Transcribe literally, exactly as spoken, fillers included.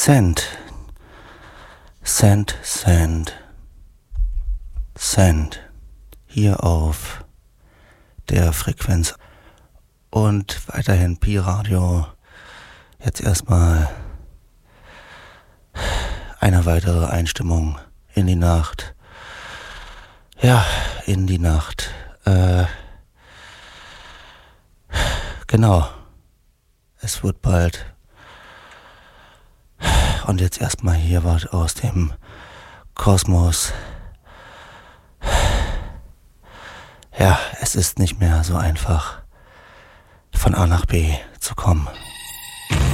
Send, Send, Send, Send, hier auf der Frequenz und weiterhin Pi-Radio. Jetzt erstmal eine weitere Einstimmung in die Nacht. Ja, in die Nacht. Äh, genau. Es wird bald. Und jetzt erstmal hier was aus dem Kosmos. Ja, es ist nicht mehr so einfach, von A nach B zu kommen.